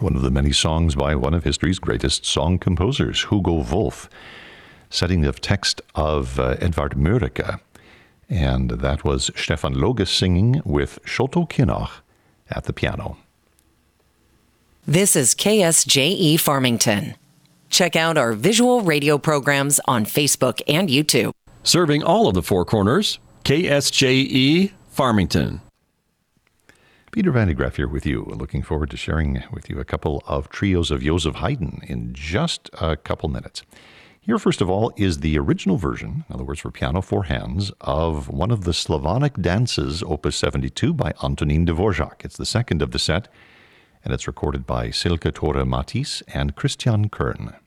one of the many songs by one of history's greatest song composers, Hugo Wolf, setting the text of Edvard Mörike. And that was Stefan Loge singing with Sholto Kinnach at the piano. This is KSJE Farmington. Check out our visual radio programs on Facebook and YouTube. Serving all of the Four Corners, KSJE Farmington. Peter Van de Graaff here with you. Looking forward to sharing with you a couple of trios of Joseph Haydn in just a couple minutes. Here, first of all, is the original version, in other words, for piano, four hands, of one of the Slavonic dances, Opus 72, by Antonín Dvořák. It's the second of the set, and it's recorded by Silke Tore Matthijs and Christian Kern.